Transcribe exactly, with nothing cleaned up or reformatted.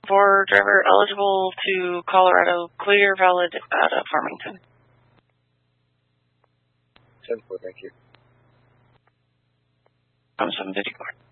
four driver eligible to Colorado, clear, valid out of Farmington. ten four, thank you. Comes from Video Board.